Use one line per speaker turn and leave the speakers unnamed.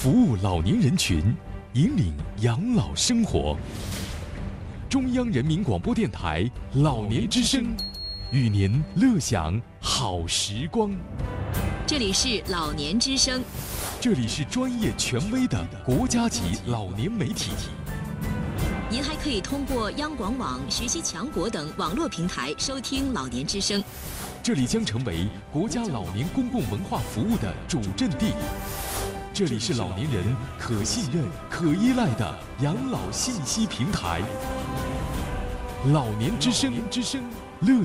服务老年人群，引领养老生活。中央人民广播电台老年之声，与您乐享好时光。
这里是老年之声，
这里是专业权威的国家级老年媒体。
您还可以通过央广网、学习强国等网络平台收听老年之声。
这里将成为国家老年公共文化服务的主阵地。这里是老年人可信任、可依赖的养老信息平台。老年之声。